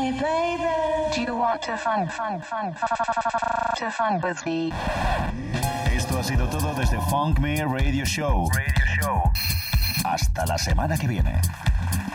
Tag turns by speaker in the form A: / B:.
A: me, baby.
B: Do you want to fun with me?
C: Esto ha sido todo desde Funk Me Radio Show. Hasta la semana que viene.